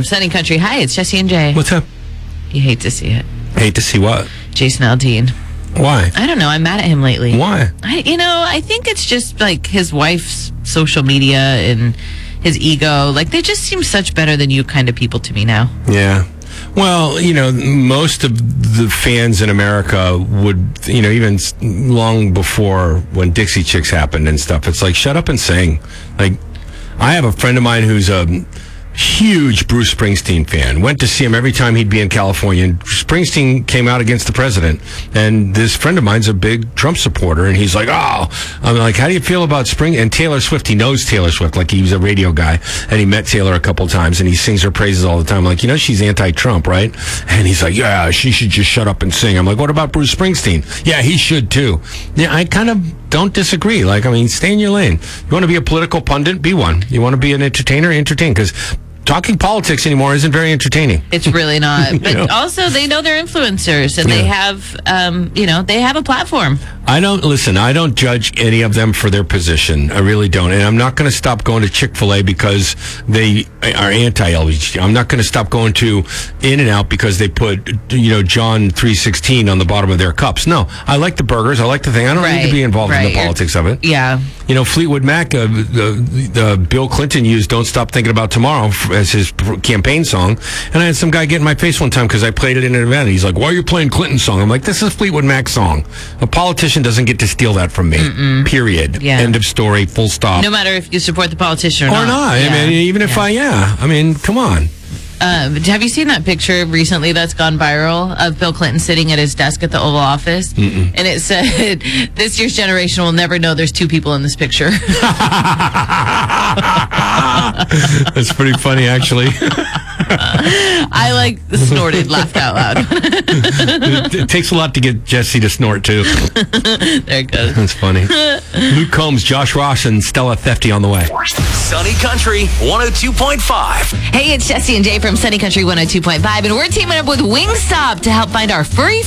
Sunny Country. Hi, it's Jesse and Jay. What's up? You hate to see it. Hate to see what? Jason Aldean. Why? I don't know. I'm mad at him lately. Why? I think it's just like his wife's social media and his ego. Like, they just seem such better than you kind of people to me now. Yeah. Well, most of the fans in America would, even long before when Dixie Chicks happened and stuff, it's like, shut up and sing. Like, I have a friend of mine who's a huge Bruce Springsteen fan. Went to see him every time he'd be in California. And Springsteen came out against the president. And this friend of mine's a big Trump supporter. And he's like, I'm like, how do you feel about Spring? And Taylor Swift, he knows Taylor Swift. Like, he was a radio guy. And he met Taylor a couple times. And he sings her praises all the time. I'm like, she's anti-Trump, right? And he's like, yeah, she should just shut up and sing. I'm like, what about Bruce Springsteen? Yeah, he should too. Yeah, I kind of don't disagree. Like, stay in your lane. You want to be a political pundit? Be one. You want to be an entertainer? Entertain. Because talking politics anymore isn't very entertaining. It's really not. But also, they know they're influencers, and they have, they have a platform. I don't judge any of them for their position. I really don't. And I'm not going to stop going to Chick-fil-A because they are anti-LGBT. I'm not going to stop going to In-N-Out because they put, John 3:16 on the bottom of their cups. No, I like the burgers. I like the thing. I don't need to be involved in the politics of it. Yeah. Fleetwood Mac, the Bill Clinton used "Don't Stop Thinking About Tomorrow" as his campaign song. And I had some guy get in my face one time because I played it in an event. He's like, why are you playing Clinton's song? I'm like, this is Fleetwood Mac's song. A politician doesn't get to steal that from me. Mm-mm. Period. Yeah. End of story. Full stop. No matter if you support the politician or not. Or not. Yeah. Even if come on. Have you seen that picture recently that's gone viral of Bill Clinton sitting at his desk at the Oval Office? Mm-mm. And it said, this year's generation will never know there's two people in this picture. That's pretty funny, actually. I snorted, laughed out loud. It takes a lot to get Jesse to snort, too. There it goes. That's funny. Luke Combs, Josh Ross, and Stella Thefty on the way. Sunny Country 102.5. Hey, it's Jesse and Jay from Sunny Country 102.5, and we're teaming up with Wingstop to help find our furry